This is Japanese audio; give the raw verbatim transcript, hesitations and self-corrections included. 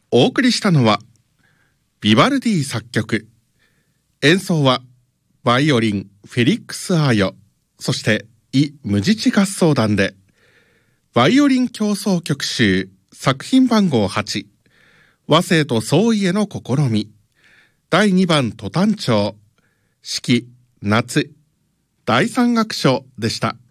お送りしたのはビバルディ作曲、演奏はバイオリンフェリックス・アーヨ、そしてイ・ムジチ合奏団でバイオリン協奏曲集作品番号はち、和声と相違への試み、だいにばんト短調、四季夏、だいさん楽章でした。